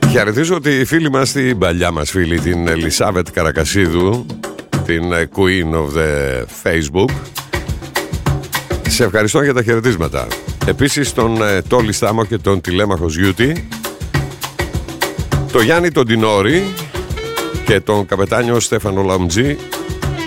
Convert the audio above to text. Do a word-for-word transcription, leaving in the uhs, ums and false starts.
Χαιρετίζω τη φίλη μας, την παλιά μας φίλη, την Ελισάβετ Καρακασίδου, την Queen of the Facebook. Σε ευχαριστώ για τα χαιρετίσματα. Επίσης τον Τόλι Στάμο και τον Τηλέμαχος Γιούτη, το Γιάννη τον Τινόρη και τον καπετάνιο Στέφανο Λαουμτζή